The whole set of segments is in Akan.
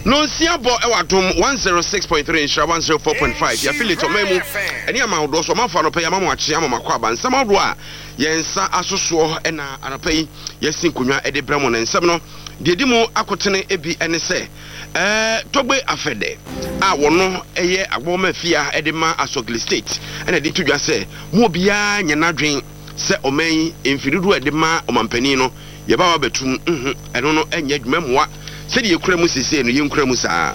No siabo ewadom 106.3 insha 104.5 ya affiliate omemu eni ama odo so mafa no pe ya mama achi ama makwa ba nsam odo a yensa asoso ena anapai yesin kunwa ede bramo na nsam no de dimu akotene ebi ene se togbe afede a wono eye agboma fia ede ma Asogli state ena de tudwa se mo bia nyanadwen se oman emfiridu ede ma omampani no ye ba wa betum eno no enye adwumamoa se de yekura mu sese no yenkura mu saa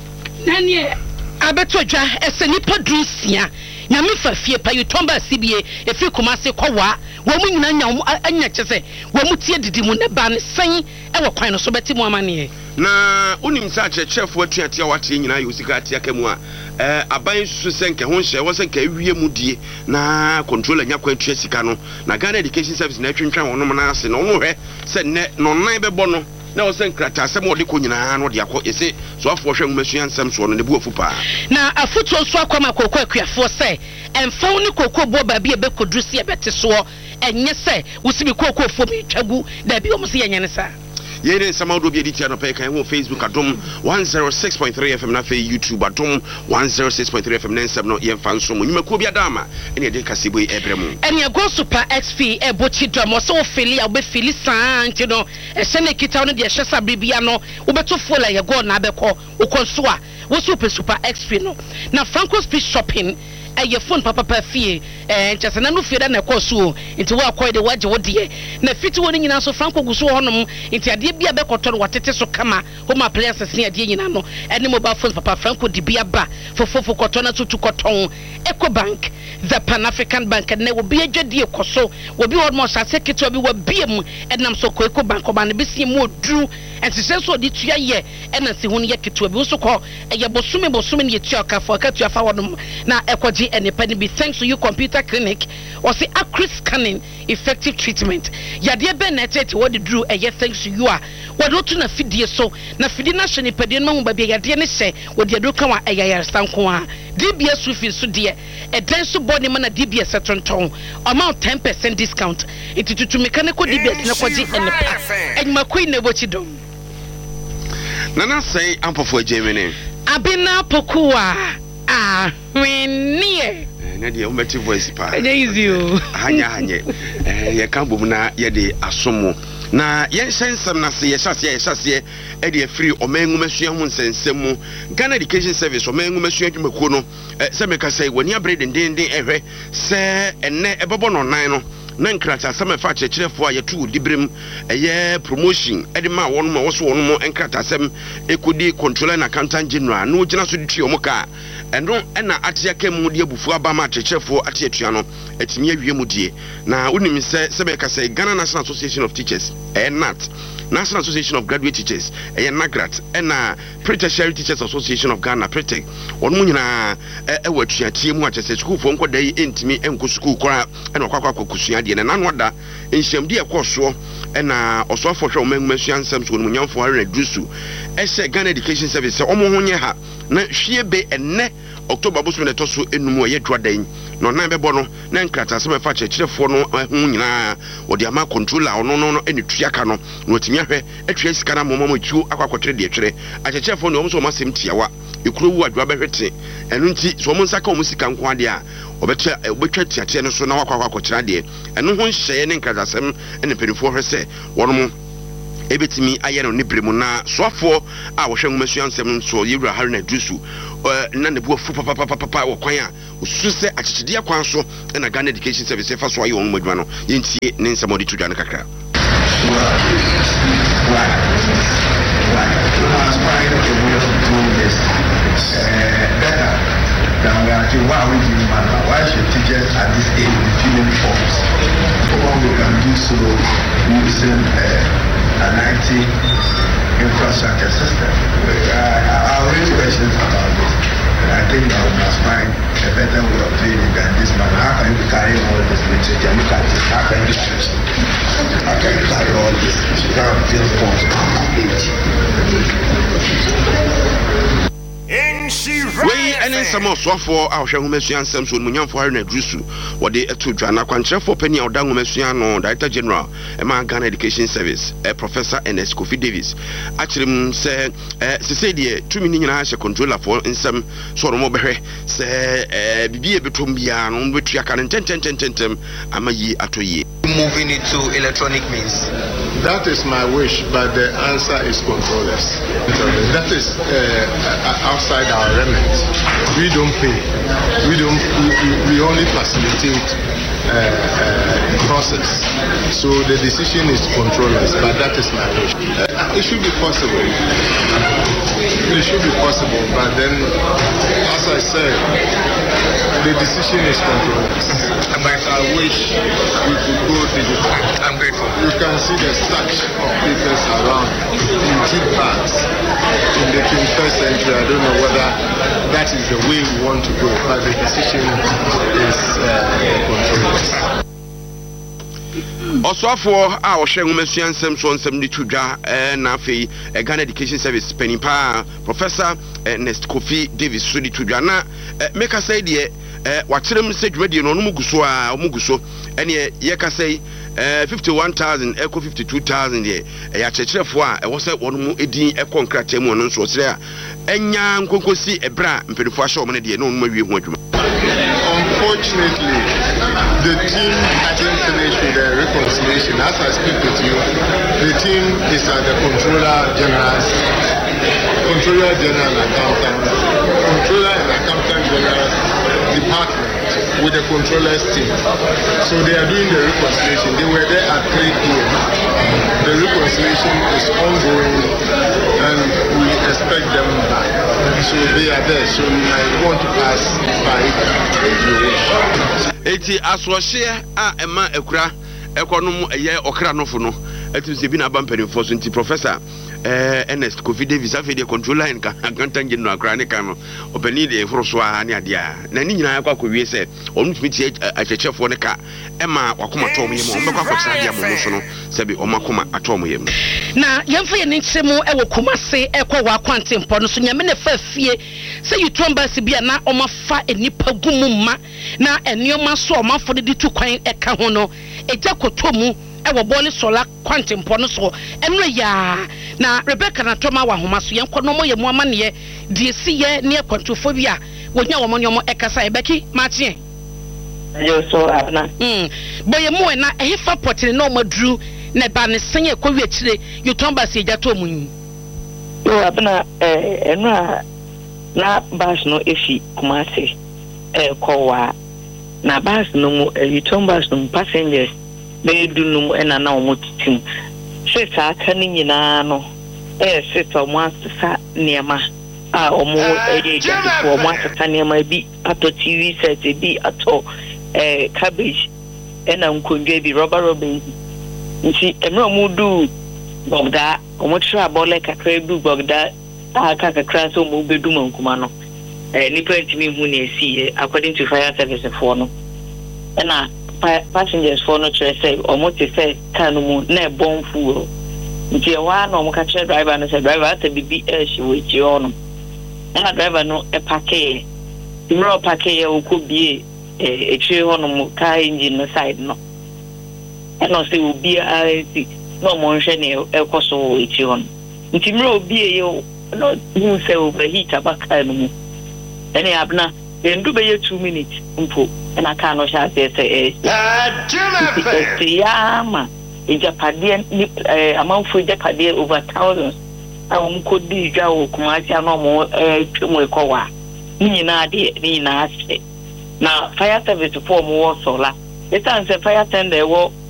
nanie abetodwa ese nipa drusia nyame fafie pa yutomba sibie efi komase kowa wo mu nyina nya anya kyese wo mu tie didi mu ne ba ne san ewo kwan no so beti mu amane na unim sa chefo atuate a wate nyina yosika atia kamu a aban su senke ho hye wo senke wie mu die na controller nya kwa atua sika no na Ghana Education Service na atwentwan wono na ase no wo hwe se ne no nan bebo no na wo sen krata asem wo de ko nyina no de akọ ese so afọ hwe ngumasu ansam so no ne bu afu pa na afuto so akoma kokko akuafo se emfa wo ne kokko bo ba bi e be kodrusi e bete so enye se wo sibi kokko fo bi twagu da bi o mo se yenye ne sa yene samaudo bi editia no pe kan wo Facebook adom 106.3 FM na fe YouTube adom 106.3 FM na nsem no yemfa nso mo nyumakuo bi adama ene de kasebo ebremu ene go super XP e bochi dom so fili a be fili san nti no e se ne kita no de hwesa bibia no wo beto fola ye go na abekọ ukonso a wo super XP no na Franco Speed Shopping your phone papa fee just na no fee da na koso nti wo akoy de waje wo de na fiti woni nyina so Franco guso honom nti ade bia be koto watete so kama home appliances ne ade nyina no ene mobile phones papa Franco di bia ba fofofo koto na tutu koton Ecobank the Pan African Bank ne wo bia dwade ekoso wo bi won mo sase keto bi wo biem enam so ko Ecobank oba ne bisi mu odru enti se so di tua ye ena se hu ne ye keto bi so ko ye bosume ne ye tua ka fo ka tua fa wonum na ekoji and be thanks to you computer clinic or say accurate scanning effective treatment yade benete what the drew a thanks to you are what do to na fidie so na fidie na hye ne padie no ba bia yade ne hye what the do kan wa ayayar sanko a DBS sufi so de e den so body man na DBS setonton amount 10% discount it to mechanical DBS na kwaji and pa enma queen ne bochi dom nana say ampofo Germany abina pokuwa winnie na dia umeti voice pa easy o hanya ye kan bom na ye de asomo na ye nsensam na se ye hyase e de free omangu masua hu nsensem mu Ghana Education Service omangu masua dwumakuo no se meka sai wani abre denden ehwe se enne ebebo no nan no na nkrata asem fa chechirefo a yetu dibrem eye promotion edema won ma woso won mo nkrata asem ekodi controller na accountant general no gina so ditue mo ka eno na atia kemu de abufu aba ma chechirefo atia tua no etimi awie mu die na unim se be ka say Ghana National Association of Teachers NAT National Association of Graduate Teachers NAGRAT na Pre-Tertiary Teachers Association of Ghana PRETEC won mu nyina watua tie mu achese school fo nko dai entimi enko school kora na kwakwa kusua de na nanoda enhyam de ekoso na osofo hwe omangu masua nsam so no nyamfo are reduce ehye Ghana Education Service omo ho nye ha na hwie be enne October bosu ne toso enum ye dwadan no nan bebo no na nkrata se befa chechirefo no ho nyina wode ama controller ono no ene tuaka no no otimi ahwe atwa sika na momo tuo akwakotre de twere achechirefo no omo masem tiawa ekuro wu adwa behwete enu nti so omo nsaka omo sika nko ade a obetwa tiate no so na wakwakotra de enu ho nhye ne nkrata sem ene penifo hwese wono ebetimi ayero ne bremu na soafo a wo hwe ngumasua nsem so yewura harina drusu na ne bu fu papa wo kwan a osu se achichide akwan so na Ghana Education Service fa so ayo on madwa no yentie ne nsem odi tudwa no kakra why should teachers at this age be filling forms? What we can do so using an IT infrastructure system. I'll raise questions about this. And I think that we must find a better way of doing it than this man. How can you carry all this literature? Look at this. How can you carry all this? You can't fill forms at age. We ɛne nsɛm ɔsoafoɔ a ɔhwɛ nhomasua nsɛm so onumunyamfoɔ Haruna Drusu wɔde ɛto dwa na kwankyerɛfoɔ pani a ɔda nhomasua no Director General ɛma Ghana Education Service Professor Ernest Kofi Davis akyerɛ mu sɛ sesei deɛ tumi ne nyinaa hyɛ controllerfoɔ nsɛm so ɔno mɔbɛhwɛ sɛ biribi ɛbɛtɔm biara no bɛtua ka no ntɛntɛntɛntɛntɛm ama yie atɔ yie. Moving it to electronic means. That is my wish, but the answer is controllers. That is outside our remit. We don't pay. We only facilitate process. So the decision is controllers, but that is my wish. It should be possible. It should be possible, but then, as I said, the decision is controllers. But I wish we could go digital. I'm grateful. You can see the stack of papers around in cheap bags in the 21st century. I don't know whether that is the way we want to go, but the decision is controllers. Ɔsoafoɔ a ɔhwɛ nhomasua nsɛm so nsɛm de tudwa na afei Ghana Education Service panimpa Professor Ernest Kofi Davis so de tudwa na meka sɛ deɛ wakyerɛm sɛ dwumadie no ɔno mu gu so a ɔmo gu so ɛne yɛka sɛ 51,000 ɛkɔ 52,000 deɛ ɛyɛ akyerɛkyerɛfoɔ a ɛwɔ sɛ wɔn mu edin ɛkɔ nkrataa mu ɔno nso ɔsrɛ a ɛnya nkonkosi ɛbrɛ a mpanimfoɔ ahyɛ ɔmo no deɛ na ɔno mu awie ho adwuma. Unfortunately, the team didn't finish with the reconciliation. As I speak with you, the team is at the Controller General Accountant, Controller and Accountant General Department with the Controller's team. So they are doing the reconciliation. They were there at 3 p.m. The reconciliation is ongoing and we expect them back. So they are there. So I want to pass by if you wish. Eti aswahye a ema ekura ekonom eye okra nofo no etimse bi na aba mpanimfo so nti Professor Ernest Kofi Davis afei de controller en accountant general akra ne kan no opani de foro so a ne ade a na ni nyina akwa kowie se onu tumi tie akyechefo ne ka ema wakoma tom yem o mbekwa kwakira dia mo so no se bi o makoma atom yem na yemfa ye ne nkyemu e wokumase ekwa wa kwantempo no so nyame ne fa fie se yitomba se bia na omafa enipa gumuma na enioma so omafo de tu kwan eka ho no eja kotomu ewo bole sola kwantempo no so enre ya na Rebecca na Toma wa homa so yenko no moye mu amane die siye ne kwantofo bia wonya wo monyomo ekasa ebeki matie yo so abna boye mu na ehefa potene na omaduru na ba ne senye ekɔwi akire yotomba se eja to munyi yo abna enu na bus no efi Kumasi kɔwa na bus no mu yotomba no passengers be dunum ena na omotitim se sa aka ni nyina no se to mo asesa niema a omo ejeje ko mo asesa niema bi ato TV set bi ato cabbage ena nkondwe bi rubber nti emre mo du bogda omo tra bole kakra du bogda aka kakra so mo bedu mankuma no ni printimi hu na esi according to fire service for no ena passengers for no try say almost say kanu mu na bon fuel nti e wa no mo ka che driver no say driver ata bibi she we ji ono na driver no e pake timro pake e okobie e tire hono mu car engine no side no e no say obi a no mo nhwe ne e koso e ji hono nti mro obi e yo no hu say overheat abaka no mu ene abna endu be 2 minutes mpo na ka no sha say yama ijapade amanfo ijapade over thousands awon ko di dwa wo Kumasi no mo twemo ekowa ni na de ni na ase na fire service for mo sola etan se fire tender wo